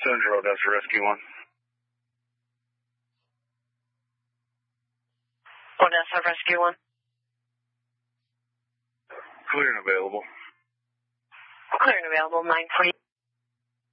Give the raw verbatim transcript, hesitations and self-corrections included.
seven zero Delta Rescue one. Odessa Rescue one. Clear and available. Clear and available, nine forty.